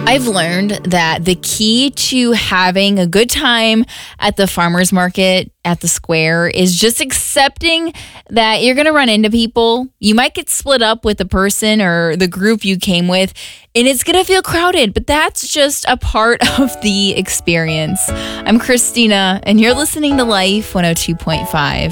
I've learned that the key to having a good time at the farmer's market at the square is just accepting that you're going to run into people. You might get split up with the person or the group you came with, and it's going to feel crowded, but that's just a part of the experience. I'm Christina, and you're listening to Life 102.5.